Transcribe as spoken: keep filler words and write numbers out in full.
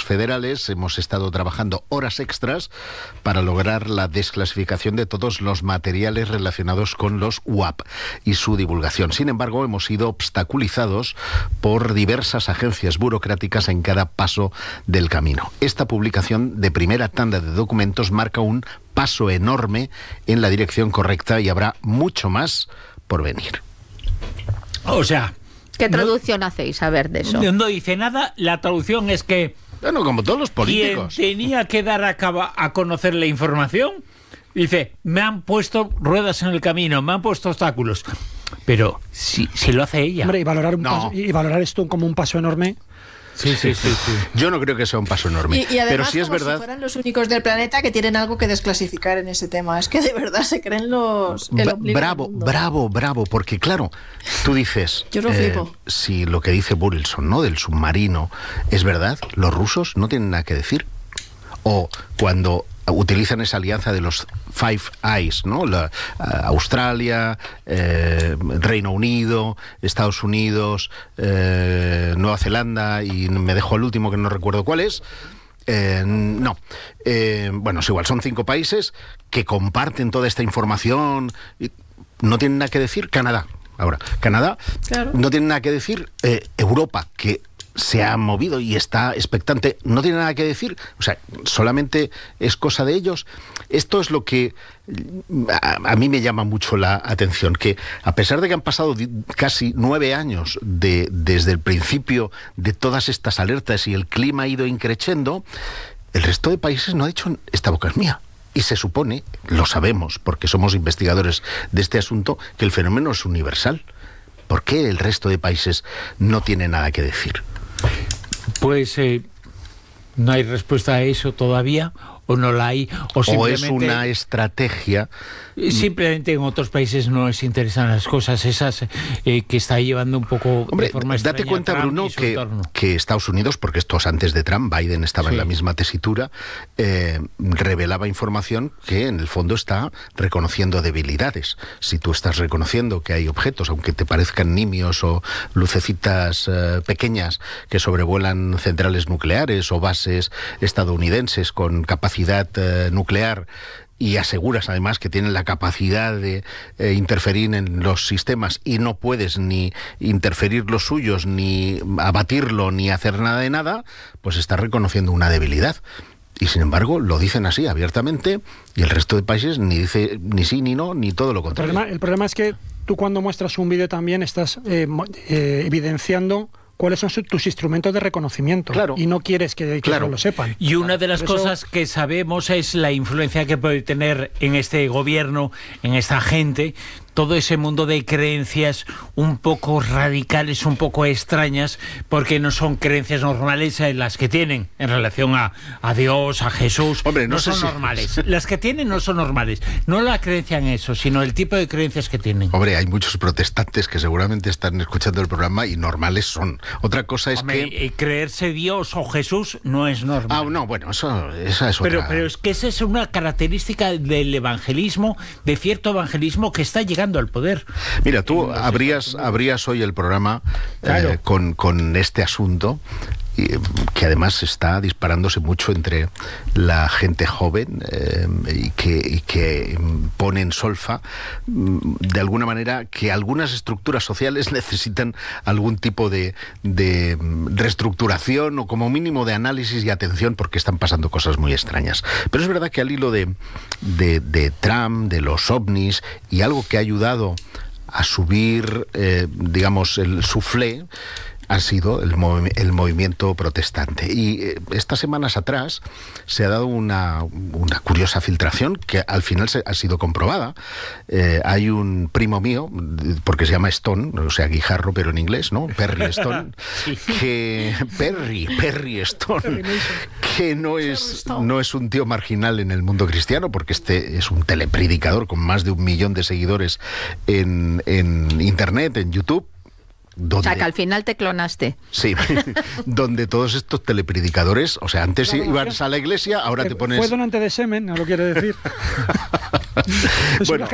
federales hemos estado trabajando horas extras para lograr la desclasificación de todos los materiales relacionados con los U A P y su divulgación. Sin embargo, hemos sido obstaculizados por diversas agencias burocráticas en cada paso del camino. Esta publicación de primera tanda de documentos marca un paso enorme en la dirección correcta y habrá mucho más por venir. O sea... ¿Qué traducción no, hacéis a ver de eso? No dice nada, la traducción es que... Bueno, como todos los políticos. Quien tenía que dar a, cabo, a conocer la información, dice, me han puesto ruedas en el camino, me han puesto obstáculos. Pero si, si lo hace ella... Hombre, y valorar, un no. paso, y valorar esto como un paso enorme... Sí, sí, sí, sí. Yo no creo que sea un paso enorme. Y, y además, pero sí es como verdad... si fueran los únicos del planeta que tienen algo que desclasificar en ese tema. Es que de verdad se creen los... El ombligo bravo, del mundo. bravo, bravo, porque claro, tú dices... Yo lo eh, flipo. si lo que dice Burleson, ¿no?, del submarino, es verdad, los rusos no tienen nada que decir. O cuando utilizan esa alianza de los Five Eyes, ¿no? La, uh, Australia, eh, Reino Unido, Estados Unidos, eh, Nueva Zelanda, y me dejo el último que no recuerdo cuál es. Eh, no, eh, bueno, es igual, son cinco países que comparten toda esta información. Y no tienen nada que decir. Canadá, ahora, Canadá, claro. No tiene nada que decir. eh, Europa, que se ha movido y está expectante, no tiene nada que decir. O sea, solamente es cosa de ellos. Esto es lo que a, a mí me llama mucho la atención, que a pesar de que han pasado di- casi nueve años de, desde el principio de todas estas alertas y el clima ha ido increciendo, el resto de países no ha dicho esta boca es mía. Y se supone, lo sabemos porque somos investigadores de este asunto, que el fenómeno es universal. ¿Por qué el resto de países no tiene nada que decir? Pues eh, no hay respuesta a eso todavía, o no la hay, o simplemente... O es una estrategia... Simplemente en otros países no les interesan las cosas esas eh, que está llevando un poco Hombre, de forma date extraña cuenta, Trump Bruno, y su que, entorno. que Estados Unidos, porque esto es antes de Trump, Biden estaba Sí. en la misma tesitura, eh, revelaba información que en el fondo está reconociendo debilidades. Si tú estás reconociendo que hay objetos, aunque te parezcan nimios o lucecitas eh, pequeñas que sobrevuelan centrales nucleares o bases estadounidenses con capacidad eh, nuclear, y aseguras además que tienen la capacidad de eh, interferir en los sistemas y no puedes ni interferir los suyos, ni abatirlo, ni hacer nada de nada, pues estás reconociendo una debilidad. Y sin embargo lo dicen así abiertamente, y el resto de países ni dice ni sí ni no, ni todo lo El contrario. problema, el problema es que tú cuando muestras un vídeo también estás eh, mo- eh, evidenciando cuáles son su- tus instrumentos de reconocimiento. Claro. Y no quieres que, que Claro. no lo sepan. Y una de las Por eso- cosas que sabemos es la influencia que puede tener en este gobierno, en esta gente, todo ese mundo de creencias un poco radicales, un poco extrañas, porque no son creencias normales eh, las que tienen en relación a, a Dios, a Jesús. Hombre, no no sé son si- normales. Las que tienen no son normales. No la creencia en eso, sino el tipo de creencias que tienen. Hombre, hay muchos protestantes que seguramente están escuchando el programa y normales son. Otra cosa es Hombre, que... eh, creerse Dios o Jesús no es normal. Ah, no, bueno, eso, esa es Pero, otra... pero es que esa es una característica del evangelismo, de cierto evangelismo que está llegando al poder. Mira, tú abrías, abrías hoy el programa Claro. eh, con, con este asunto, y, eh, que además está disparándose mucho entre la gente joven eh, y, que, y que pone en solfa, mm, de alguna manera, que algunas estructuras sociales necesitan algún tipo de, de mm, reestructuración o como mínimo de análisis y atención, porque están pasando cosas muy extrañas. Pero es verdad que al hilo de, de, de Trump, de los ovnis, y algo que ha ayudado a subir, eh, digamos, el suflé, ha sido el, movi- el movimiento protestante. Y eh, estas semanas atrás se ha dado una, una curiosa filtración que al final se, ha sido comprobada. Eh, hay un primo mío, porque se llama Stone, o sea, guijarro, pero en inglés, ¿no? Perry Stone, que... Perry, Perry Stone, que no es, no es un tío marginal en el mundo cristiano, porque este es un telepredicador con más de un millón de seguidores en, en Internet, en YouTube. Donde, O sea, que al final te clonaste. Sí, donde todos estos telepredicadores, o sea, antes Claro, ibas a la iglesia, ahora Que te pones... Fue donante de semen, no lo quiere decir. Es Bueno, una